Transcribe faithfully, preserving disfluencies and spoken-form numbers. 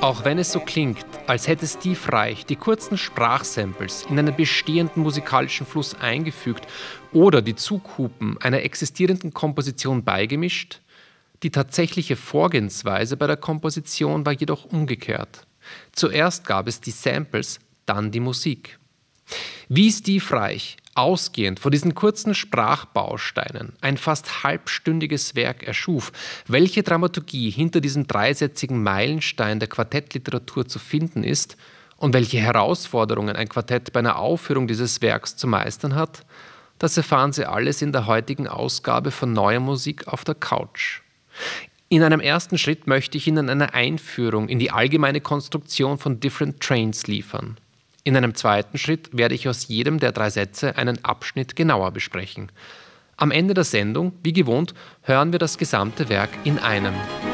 Auch wenn es so klingt, als hätte Steve Reich die kurzen Sprachsamples in einen bestehenden musikalischen Fluss eingefügt oder die Zughupen einer existierenden Komposition beigemischt, die tatsächliche Vorgehensweise bei der Komposition war jedoch umgekehrt. Zuerst gab es die Samples, dann die Musik. Wie Steve Reich, ausgehend von diesen kurzen Sprachbausteinen, ein fast halbstündiges Werk erschuf, welche Dramaturgie hinter diesem dreisätzigen Meilenstein der Quartettliteratur zu finden ist und welche Herausforderungen ein Quartett bei einer Aufführung dieses Werks zu meistern hat, das erfahren Sie alles in der heutigen Ausgabe von Neue Musik auf der Couch. In einem ersten Schritt möchte ich Ihnen eine Einführung in die allgemeine Konstruktion von Different Trains liefern. In einem zweiten Schritt werde ich aus jedem der drei Sätze einen Abschnitt genauer besprechen. Am Ende der Sendung, wie gewohnt, hören wir das gesamte Werk in einem.